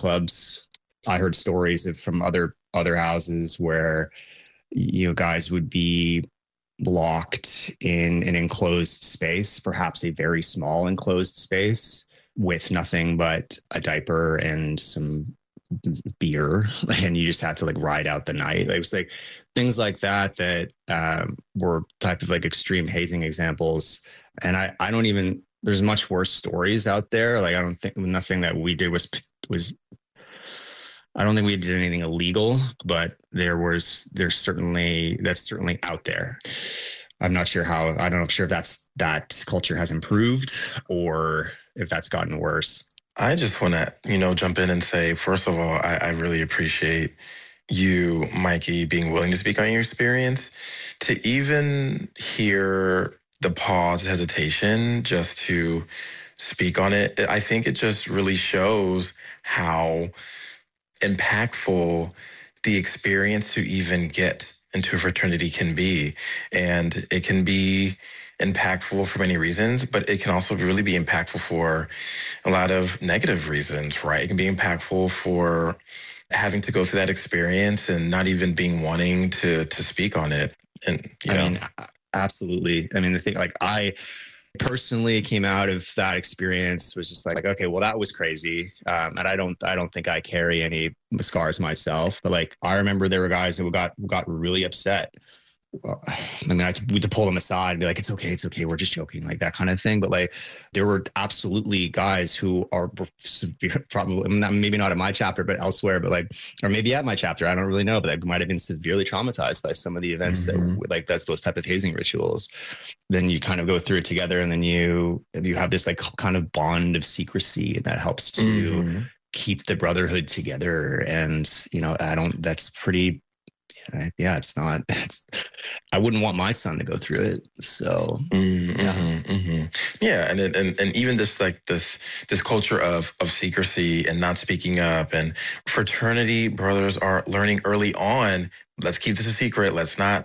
clubs. I heard stories from other houses where, guys would be locked in an enclosed space, perhaps a very small enclosed space with nothing but a diaper and some beer, and you just had to like ride out the night. Like, it was like things like that were type of like extreme hazing examples. And I don't even, there's much worse stories out there. Like, I don't think nothing that we did was I don't think we did anything illegal, but there's certainly, that's certainly out there. I'm not sure how, I don't know, sure if that culture has improved or if that's gotten worse. I just want to, jump in and say, first of all, I really appreciate you, Mikey, being willing to speak on your experience. To even hear the pause, hesitation, just to speak on it, I think it just really shows how impactful the experience to even get into a fraternity can be. And it can be impactful for many reasons, but it can also really be impactful for a lot of negative reasons, right? It can be impactful for having to go through that experience and not even being wanting to speak on it. And I mean, absolutely. I mean, the thing, like, I personally came out of that experience was just like, okay, well, that was crazy. And I don't think I carry any scars myself, but like, I remember there were guys that got really upset. I mean, we had to pull them aside and be like, it's okay, we're just joking, like that kind of thing. But like, there were absolutely guys who are severe, probably maybe not at my chapter, but elsewhere, but like, or maybe at my chapter, I don't really know, but like might have been severely traumatized by some of the events that, like, that's those type of hazing rituals. Then you kind of go through it together, and then you have this like kind of bond of secrecy, and that helps to keep the brotherhood together. And that's pretty. Yeah, I wouldn't want my son to go through it. So yeah, and even this culture of secrecy and not speaking up, and fraternity brothers are learning early on. Let's keep this a secret. Let's not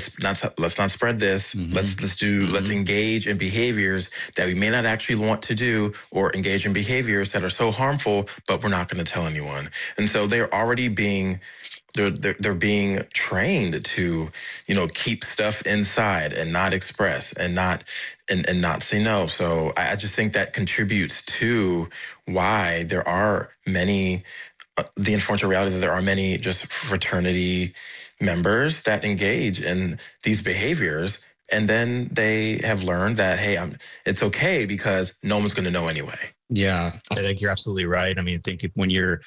spread this. Let's engage in behaviors that we may not actually want to do, or engage in behaviors that are so harmful, but we're not going to tell anyone. And so they're already being they're being trained to, keep stuff inside and not express and not say no. So I just think that contributes to why there are many, the unfortunate reality that there are many just fraternity members that engage in these behaviors. And then they have learned that, hey, it's okay because no one's going to know anyway. Yeah, I think you're absolutely right. I mean, I think when you're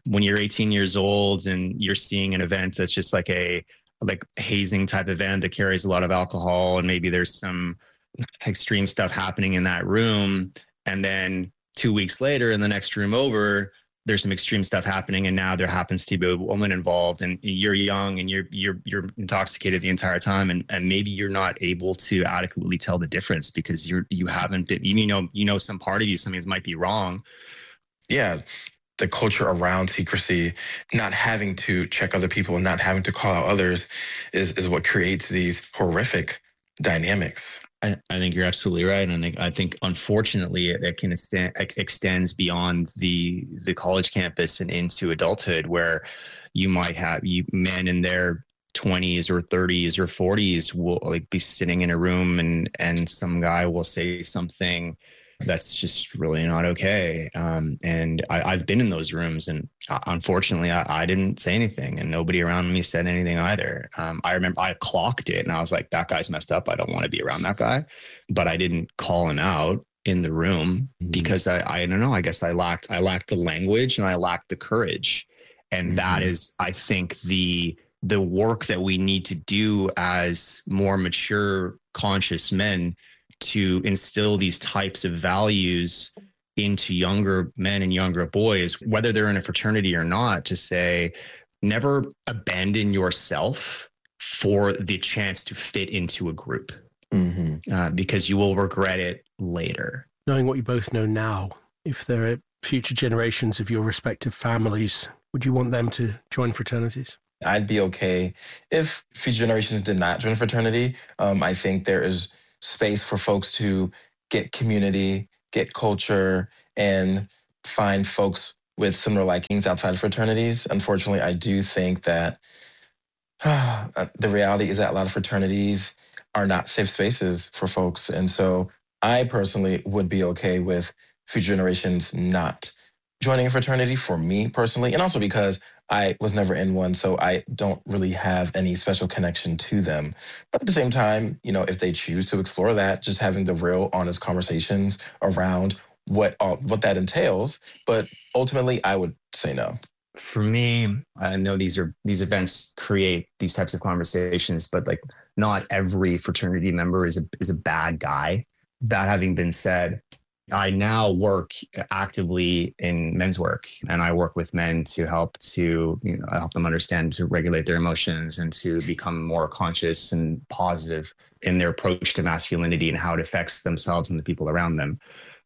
18 years old and you're seeing an event that's just like a hazing type event that carries a lot of alcohol, and maybe there's some extreme stuff happening in that room, and then 2 weeks later in the next room over, there's some extreme stuff happening, and now there happens to be a woman involved, and you're young and you're intoxicated the entire time, and maybe you're not able to adequately tell the difference because you haven't been, some part of you, something might be wrong. Yeah. The culture around secrecy, not having to check other people and not having to call out others is what creates these horrific dynamics. I think you're absolutely right. And I think unfortunately it can extends beyond the college campus and into adulthood, where you might have men in their 20s or 30s or 40s will like be sitting in a room and some guy will say something that's just really not okay. And I've been in those rooms, and unfortunately I didn't say anything, and nobody around me said anything either. I remember I clocked it and I was like, that guy's messed up. I don't want to be around that guy, but I didn't call him out in the room because I don't know, I guess I lacked the language and I lacked the courage. And that is, I think, the work that we need to do as more mature, conscious men, to instill these types of values into younger men and younger boys, whether they're in a fraternity or not, to say, never abandon yourself for the chance to fit into a group, because you will regret it later. Knowing what you both know now, if there are future generations of your respective families, would you want them to join fraternities? I'd be okay if future generations did not join a fraternity. I think there is space for folks to get community, get culture, and find folks with similar likings outside of fraternities. Unfortunately, I do think that the reality is that a lot of fraternities are not safe spaces for folks. And so I personally would be okay with future generations not joining a fraternity, for me personally, and also because I was never in one, so I don't really have any special connection to them. But at the same time, if they choose to explore that, just having the real, honest conversations around what that entails. But ultimately, I would say no. For me, I know these events create these types of conversations, but like not every fraternity member is a bad guy. That having been said, I now work actively in men's work, and I work with men to help them understand, to regulate their emotions, and to become more conscious and positive in their approach to masculinity and how it affects themselves and the people around them.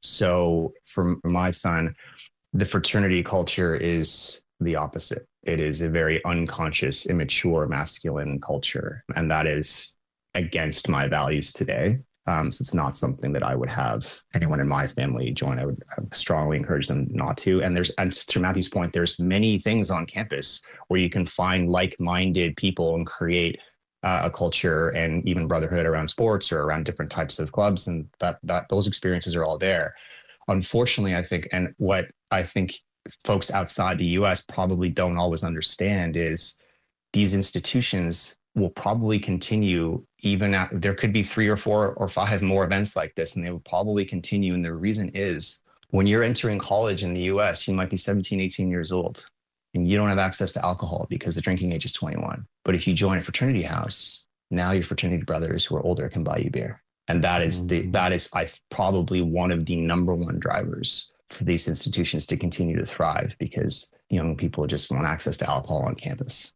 So for my son, the fraternity culture is the opposite. It is a very unconscious, immature, masculine culture, and that is against my values today. So it's not something that I would have anyone in my family join. I would strongly encourage them not to. And to Matthew's point, there's many things on campus where you can find like-minded people and create a culture and even brotherhood around sports or around different types of clubs. And that those experiences are all there. Unfortunately, I think, and what I think folks outside the US probably don't always understand, is these institutions will probably continue even after, there could be 3 or 4 or 5 more events like this, and they will probably continue. And the reason is, when you're entering college in the US, you might be 17, 18 years old, and you don't have access to alcohol because the drinking age is 21. But if you join a fraternity house, now your fraternity brothers who are older can buy you beer. And that is probably one of the number one drivers for these institutions to continue to thrive, because young people just want access to alcohol on campus.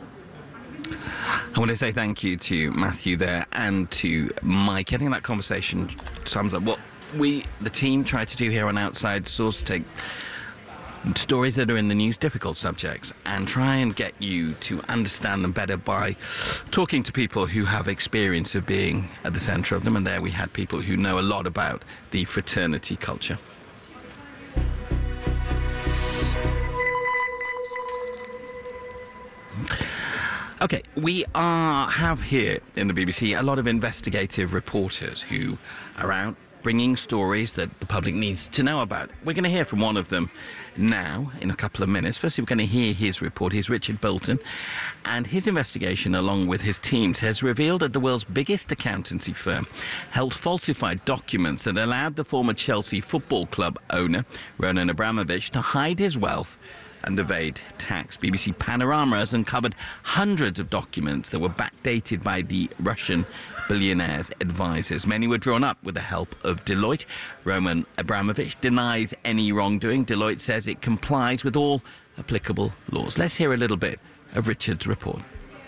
I want to say thank you to Matthew there and to Mike. I think that conversation sums up what we, the team, try to do here on Outside Source: take stories that are in the news, difficult subjects, and try and get you to understand them better by talking to people who have experience of being at the centre of them. And there we had people who know a lot about the fraternity culture. Okay, we have here in the BBC a lot of investigative reporters who are out bringing stories that the public needs to know about. We're going to hear from one of them now in a couple of minutes. Firstly, we're going to hear his report. He's Richard Bolton, and his investigation, along with his teams, has revealed that the world's biggest accountancy firm held falsified documents that allowed the former Chelsea Football Club owner, Roman Abramovich, to hide his wealth and evade tax. BBC Panorama has uncovered hundreds of documents that were backdated by the Russian billionaire's advisors. Many were drawn up with the help of Deloitte. Roman Abramovich denies any wrongdoing. Deloitte says it complies with all applicable laws. Let's hear a little bit of Richard's report.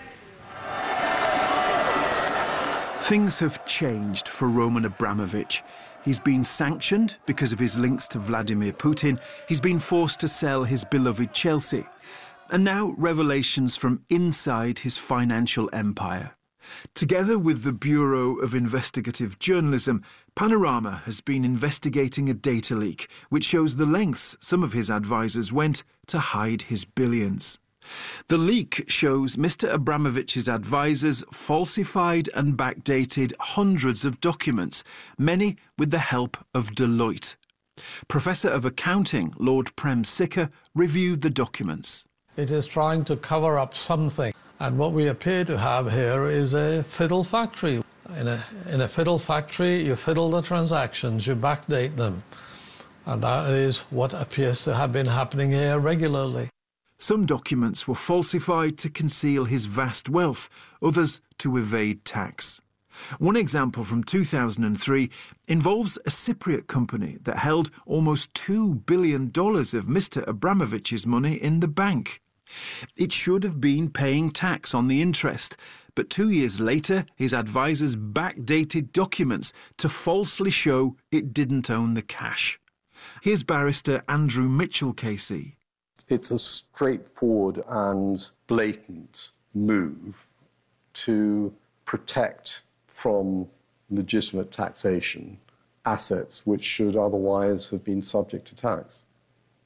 Things have changed for Roman Abramovich. He's been sanctioned because of his links to Vladimir Putin. He's been forced to sell his beloved Chelsea. And now revelations from inside his financial empire. Together with the Bureau of Investigative Journalism, Panorama has been investigating a data leak which shows the lengths some of his advisors went to hide his billions. The leak shows Mr. Abramovich's advisors falsified and backdated hundreds of documents, many with the help of Deloitte. Professor of Accounting Lord Prem Sikka reviewed the documents. It is trying to cover up something, and what we appear to have here is a fiddle factory. In a fiddle factory, you fiddle the transactions, you backdate them, and that is what appears to have been happening here regularly. Some documents were falsified to conceal his vast wealth, others to evade tax. One example from 2003 involves a Cypriot company that held almost $2 billion of Mr. Abramovich's money in the bank. It should have been paying tax on the interest, but 2 years later, his advisors backdated documents to falsely show it didn't own the cash. Here's barrister Andrew Mitchell-Casey. It's a straightforward and blatant move to protect from legitimate taxation assets which should otherwise have been subject to tax.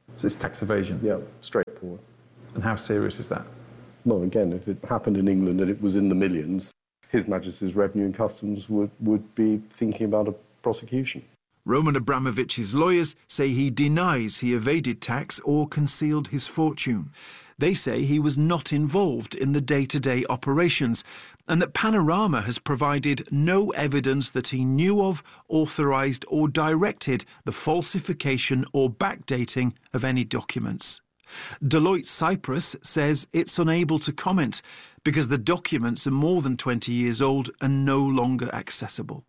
So it's tax evasion? Yeah, straightforward. And how serious is that? Well, again, if it happened in England and it was in the millions, His Majesty's Revenue and Customs would be thinking about a prosecution. Roman Abramovich's lawyers say he denies he evaded tax or concealed his fortune. They say he was not involved in the day-to-day operations and that Panorama has provided no evidence that he knew of, authorised or directed the falsification or backdating of any documents. Deloitte Cyprus says it's unable to comment because the documents are more than 20 years old and no longer accessible.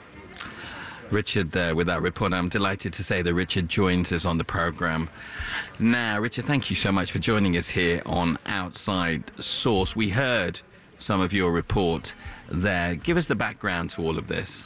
Richard there with that report. I'm delighted to say that Richard joins us on the programme. Now, Richard, thank you so much for joining us here on Outside Source. We heard some of your report there. Give us the background to all of this.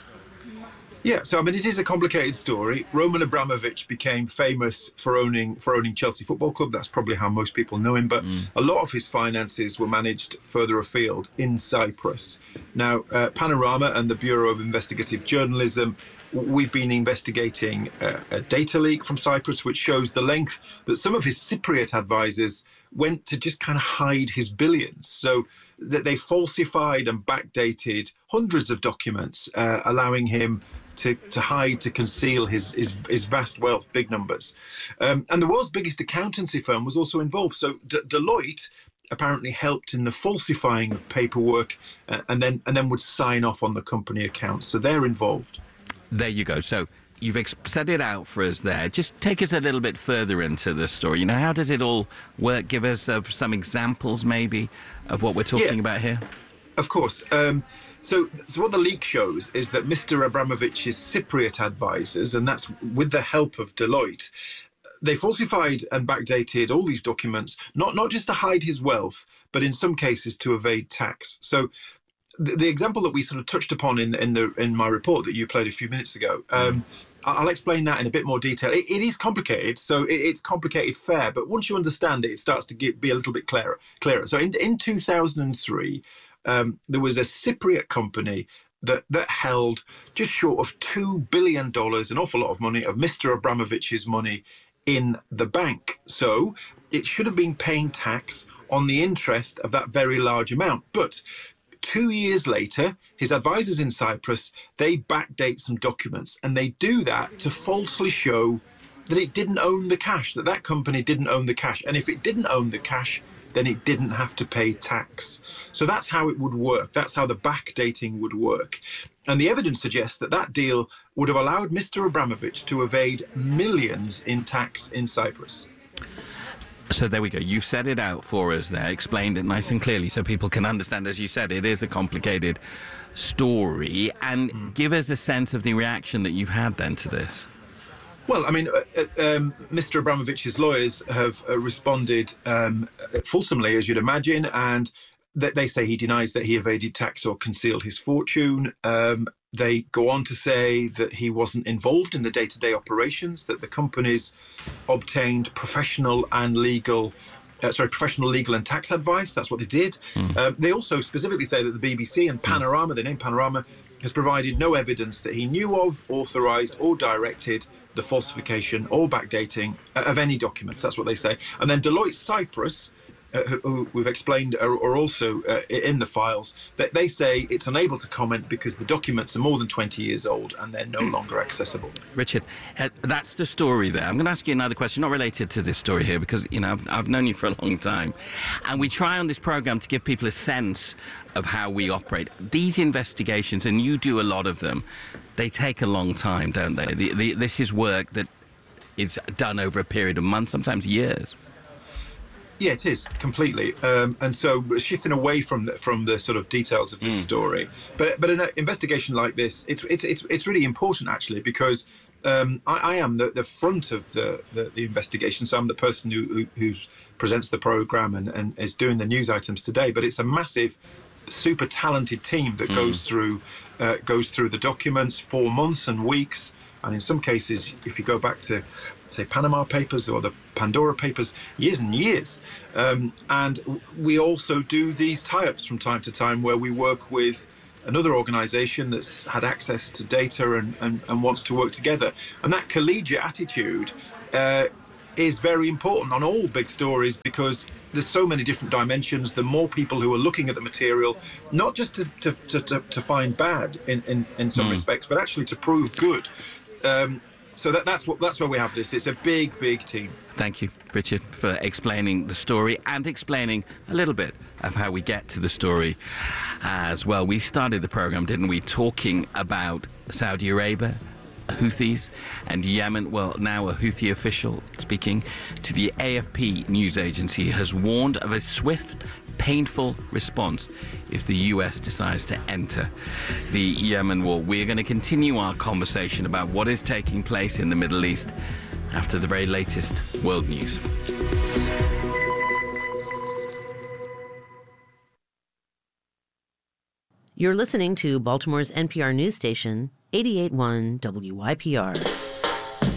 Yeah, so I mean, it is a complicated story. Roman Abramovich became famous for owning Chelsea Football Club. That's probably how most people know him. But a lot of his finances were managed further afield in Cyprus. Now, Panorama and the Bureau of Investigative Journalism, we've been investigating a data leak from Cyprus, which shows the length that some of his Cypriot advisors went to just kind of hide his billions. So that they falsified and backdated hundreds of documents, allowing him to hide, to conceal his vast wealth, big numbers. And the world's biggest accountancy firm was also involved. So Deloitte apparently helped in the falsifying of paperwork and then would sign off on the company accounts. So they're involved. There you go. So you've set it out for us there. Just take us a little bit further into the story. You know, how does it all work? Give us some examples maybe of what we're talking about here. Of course. So what the leak shows is that Mr. Abramovich's Cypriot advisors, and that's with the help of Deloitte, they falsified and backdated all these documents, not just to hide his wealth, but in some cases to evade tax. So the example that we sort of touched upon in my report that you played a few minutes ago, I'll explain that in a bit more detail. It is complicated, so it's complicated fair, but once you understand it, it starts to be a little bit clearer. So in 2003, there was a Cypriot company that held just short of $2 billion, an awful lot of money, of Mr. Abramovich's money in the bank. So it should have been paying tax on the interest of that very large amount. But 2 years later, his advisors in Cyprus, they backdate some documents, and they do that to falsely show that it didn't own the cash, that company didn't own the cash. And if it didn't own the cash, then it didn't have to pay tax. So that's how it would work. That's how the backdating would work. And the evidence suggests that deal would have allowed Mr. Abramovich to evade millions in tax in Cyprus. So there we go. You set it out for us there, explained it nice and clearly so people can understand. As you said, it is a complicated story. And give us a sense of the reaction that you've had then to this. Well, I mean, Mr. Abramovich's lawyers have responded fulsomely, as you'd imagine, and they say he denies that he evaded tax or concealed his fortune. They go on to say that he wasn't involved in the day-to-day operations, that the companies obtained professional legal and tax advice. That's what they did. They also specifically say that the BBC and Panorama, the name Panorama, has provided no evidence that he knew of, authorised or directed the falsification or backdating of any documents. That's what they say. And then Deloitte Cyprus, who we've explained are also in the files, they say it's unable to comment because the documents are more than 20 years old and they're no longer accessible. Richard, that's the story there. I'm going to ask you another question, not related to this story here, because, you know, I've known you for a long time. And we try on this programme to give people a sense of how we operate. These investigations, and you do a lot of them, they take a long time, don't they? This is work that is done over a period of months, sometimes years. Yeah, it is completely, and so shifting away from the sort of details of this story, but in an investigation like this, it's really important actually, because I am the front of the investigation, so I'm the person who presents the programme and is doing the news items today. But it's a massive, super talented team that goes through the documents for months and weeks, and in some cases, if you go back to say Panama Papers or the Pandora Papers, years and years. And we also do these tie-ups from time to time where we work with another organisation that's had access to data and wants to work together. And that collegiate attitude is very important on all big stories, because there's so many different dimensions. The more people who are looking at the material, not just to find bad in some respects, but actually to prove good. So that's where we have this. It's a big team. Thank you, Richard, for explaining the story and explaining a little bit of how we get to the story as well. We started the program, didn't we, talking about Saudi Arabia, Houthis, and Yemen. Well, now a Houthi official speaking to the AFP news agency has warned of a swift, painful response if the US decides to enter the Yemen war. We're going to continue our conversation about what is taking place in the Middle East after the very latest world news. You're listening to Baltimore's NPR news station, 88.1 WYPR.